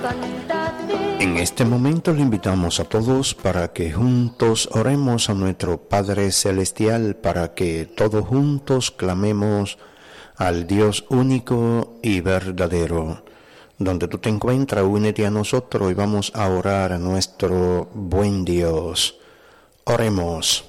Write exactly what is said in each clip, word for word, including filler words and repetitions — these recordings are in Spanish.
En este momento le invitamos a todos para que juntos oremos a nuestro Padre Celestial, para que todos juntos clamemos al Dios único y verdadero. Donde tú te encuentras, únete a nosotros y vamos a orar a nuestro buen Dios. Oremos.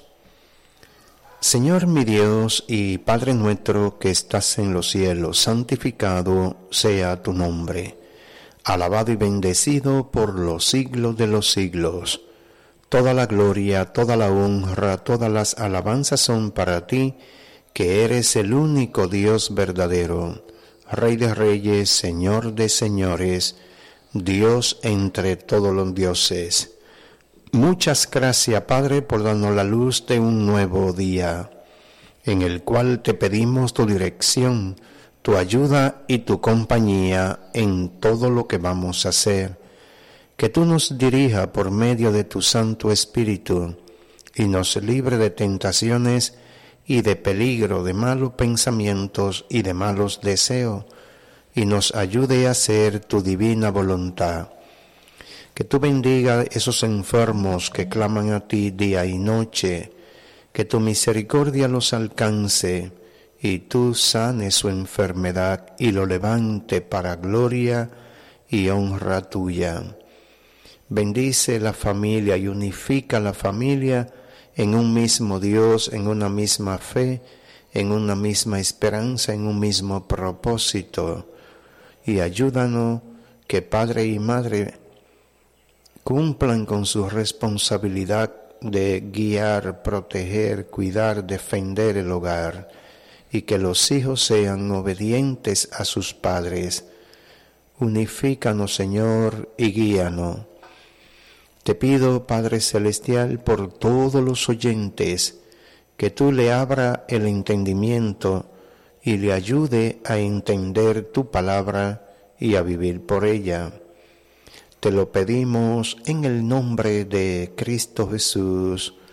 Señor mi Dios y Padre nuestro que estás en los cielos, santificado sea tu nombre. Alabado y bendecido por los siglos de los siglos. Toda la gloria, toda la honra, todas las alabanzas son para ti, que eres el único Dios verdadero, Rey de reyes, Señor de señores, Dios entre todos los dioses. Muchas gracias, Padre, por darnos la luz de un nuevo día, en el cual te pedimos tu dirección, tu ayuda y tu compañía en todo lo que vamos a hacer. Que tú nos dirijas por medio de tu Santo Espíritu y nos libre de tentaciones y de peligro, de malos pensamientos y de malos deseos, y nos ayude a hacer tu divina voluntad. Que tú bendiga esos enfermos que claman a ti día y noche, que tu misericordia los alcance, y tú sanes su enfermedad y lo levante para gloria y honra tuya. Bendice la familia y unifica la familia en un mismo Dios, en una misma fe, en una misma esperanza, en un mismo propósito. Y ayúdanos que padre y madre cumplan con su responsabilidad de guiar, proteger, cuidar, defender el hogar, y que los hijos sean obedientes a sus padres. Unifícanos, Señor, y guíanos. Te pido, Padre Celestial, por todos los oyentes, que tú le abra el entendimiento y le ayude a entender tu palabra y a vivir por ella. Te lo pedimos en el nombre de Cristo Jesús.